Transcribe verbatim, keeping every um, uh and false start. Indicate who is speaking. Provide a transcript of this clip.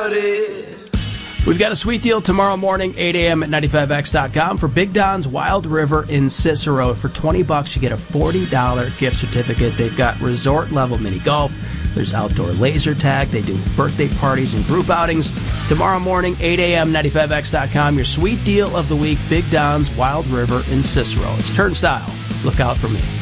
Speaker 1: about it.
Speaker 2: We've got a sweet deal tomorrow morning, eight a.m. at ninety-five X dot com for Big Don's Wild River in Cicero. For twenty bucks, you get a forty dollars gift certificate. They've got resort-level mini golf. There's outdoor laser tag. They do birthday parties and group outings. Tomorrow morning, eight a.m., ninety-five X dot com. Your sweet deal of the week, Big Don's Wild River in Cicero. It's Turnstile. Look out for me.